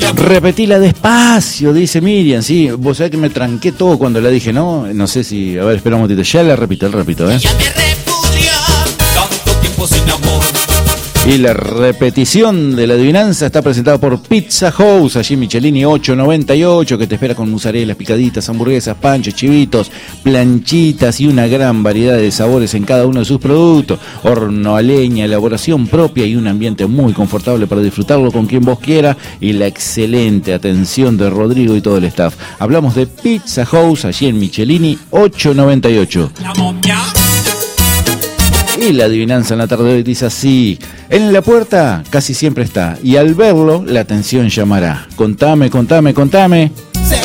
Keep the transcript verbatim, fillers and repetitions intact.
Repetila despacio, dice Miriam. Sí, vos sabés que me tranqué todo cuando la dije, ¿no? No sé si... A ver, espera un momentito. Ya la repito, la repito, ¿eh? Ya me repudia, tanto tiempo sin amor. Y la repetición de la adivinanza está presentada por Pizza House, allí Michelini ocho noventa y ocho, que te espera con mozzarella, picaditas, hamburguesas, panchos, chivitos, planchitas y una gran variedad de sabores en cada uno de sus productos. Horno a leña, elaboración propia y un ambiente muy confortable para disfrutarlo con quien vos quiera, y la excelente atención de Rodrigo y todo el staff. Hablamos de Pizza House, allí en Michelini ocho noventa y ocho. La momia. Y la adivinanza en la tarde de hoy dice así: en la puerta casi siempre está, y al verlo la atención llamará. Contame, contame, contame. Se